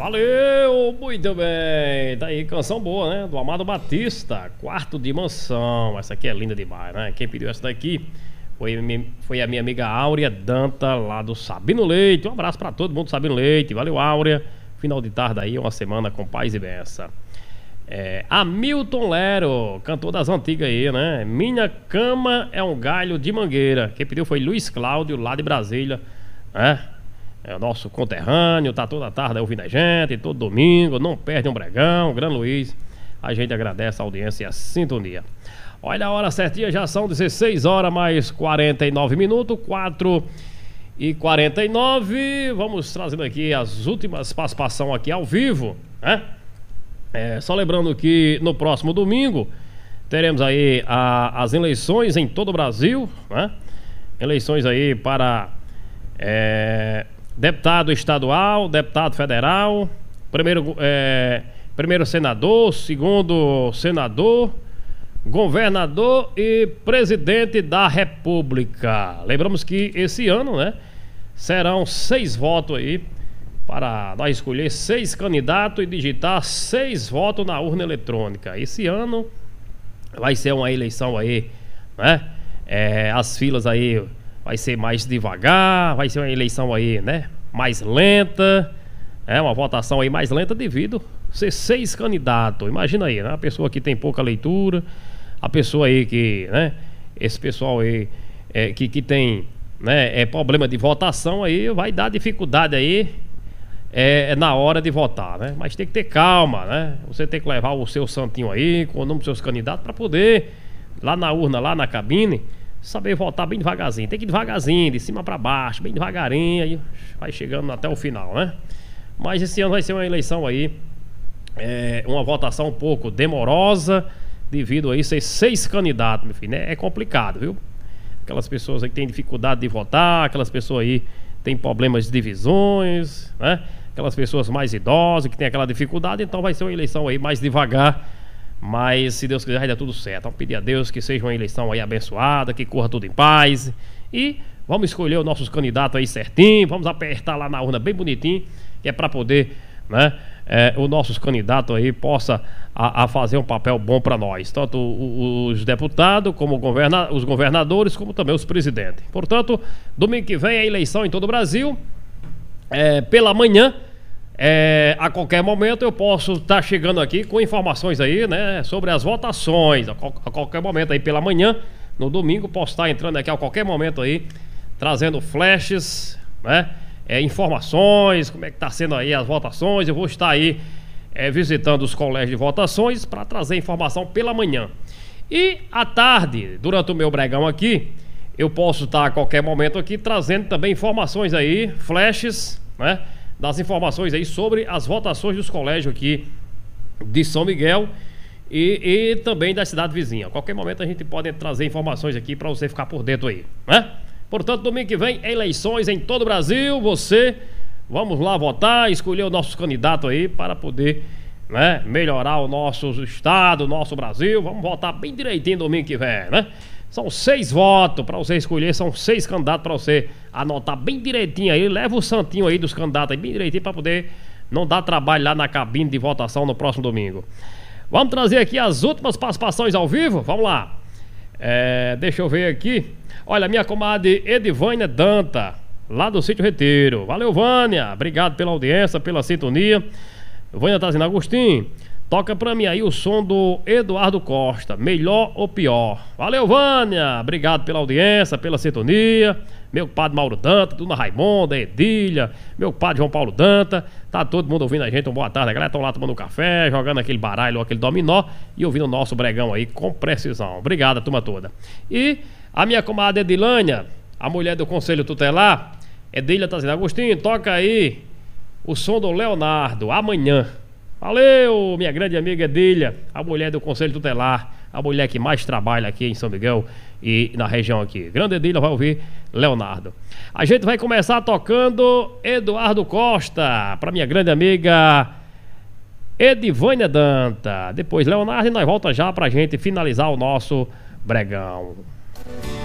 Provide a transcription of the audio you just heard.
Valeu, muito bem. Tá aí, canção boa, né? Do Amado Batista, Quarto de Mansão. Essa aqui é linda demais, né? Quem pediu essa daqui foi a minha amiga Áurea Danta, lá do Sabino Leite. Um abraço pra todo mundo do Sabino Leite. Valeu, Áurea. Final de tarde aí, uma semana com paz e benção. Hamilton Lero, cantor das antigas aí, né? Minha cama é um galho de mangueira. Quem pediu foi Luiz Cláudio, lá de Brasília, né? É o nosso conterrâneo, tá toda tarde ouvindo a gente, todo domingo, não perde um bregão, Grande Luiz. A gente agradece a audiência e a sintonia. Olha a hora certinha, já são 16 horas mais 49 minutos, 4h49. Vamos trazendo aqui as últimas participações aqui ao vivo, né? Só lembrando que no próximo domingo teremos aí as eleições em todo o Brasil, né? Eleições aí para deputado estadual, deputado federal, primeiro senador, segundo senador, governador e presidente da República. Lembramos que esse ano, né, serão 6 votos aí para nós escolher 6 candidatos e digitar 6 votos na urna eletrônica. Esse ano vai ser uma eleição aí, né? As filas aí vai ser mais devagar, vai ser uma eleição aí, né, mais lenta, uma votação aí mais lenta devido a ser 6 candidatos. Imagina aí, né, a pessoa que tem pouca leitura, a pessoa aí que, né, esse pessoal aí que tem, né, problema de votação aí, vai dar dificuldade aí na hora de votar, né? Mas tem que ter calma, né? Você tem que levar o seu santinho aí, com o nome dos seus candidatos, para poder, lá na urna, lá na cabine, saber votar bem devagarzinho. Tem que ir devagarzinho, de cima para baixo, bem devagarinho, aí vai chegando até o final, né? Mas esse ano vai ser uma eleição aí, uma votação um pouco demorosa, devido a isso, 6 candidatos, meu filho, né? É complicado, viu? Aquelas pessoas aí que têm dificuldade de votar, aquelas pessoas aí que têm problemas de divisões, né? Aquelas pessoas mais idosas que têm aquela dificuldade, então vai ser uma eleição aí mais devagar. Mas se Deus quiser vai dar tudo certo. Vamos pedir a Deus que seja uma eleição aí abençoada, que corra tudo em paz. E vamos escolher os nossos candidatos aí certinho. Vamos apertar lá na urna bem bonitinho, que é para poder, né, os nossos candidatos aí possa a fazer um papel bom para nós. Tanto os deputados, como os governadores, como também os presidentes. Portanto, domingo que vem é eleição em todo o Brasil. Pela manhã. A qualquer momento eu posso estar chegando aqui com informações aí, né, sobre as votações. A qualquer momento aí pela manhã, no domingo, posso estar entrando aqui a qualquer momento aí, trazendo flashes, né, informações, como é que está sendo aí as votações. Eu vou estar aí visitando os colégios de votações para trazer informação pela manhã. E à tarde, durante o meu bregão aqui, eu posso estar a qualquer momento aqui trazendo também informações aí, flashes, né, das informações aí sobre as votações dos colégios aqui de São Miguel e também da cidade vizinha. A qualquer momento a gente pode trazer informações aqui para você ficar por dentro aí, né? Portanto, domingo que vem, eleições em todo o Brasil. Vamos lá votar, escolher os nossos candidatos aí para poder, né, melhorar o nosso estado, o nosso Brasil. Vamos votar bem direitinho domingo que vem, né? São 6 votos para você escolher, são 6 candidatos para você anotar bem direitinho aí. Leva o santinho aí dos candidatos aí bem direitinho para poder não dar trabalho lá na cabine de votação no próximo domingo. Vamos trazer aqui as últimas participações ao vivo? Vamos lá. Deixa eu ver aqui. Olha, minha comadre Edivânia Danta, lá do Sítio Retiro. Valeu, Vânia. Obrigado pela audiência, pela sintonia. Vânia tá dizendo, Agostinho, toca pra mim aí o som do Eduardo Costa, Melhor ou Pior. Valeu, Vânia. Obrigado pela audiência, pela sintonia. Meu padre Mauro Danta, Dona Raimonda, Edília, meu padre João Paulo Danta. Tá todo mundo ouvindo a gente. Boa tarde, a galera. Estão lá tomando café, jogando aquele baralho, aquele dominó e ouvindo o nosso bregão aí com precisão. Obrigado, a turma toda. E a minha comadre Edilânia, a mulher do Conselho Tutelar, Edília tá dizendo, Agostinho, toca aí o som do Leonardo, Amanhã. Valeu, minha grande amiga Edília, a mulher do Conselho Tutelar, a mulher que mais trabalha aqui em São Miguel e na região aqui. Grande Edília vai ouvir Leonardo. A gente vai começar tocando Eduardo Costa, para minha grande amiga Edivânia Danta. Depois Leonardo e nós voltamos já pra gente finalizar o nosso bregão.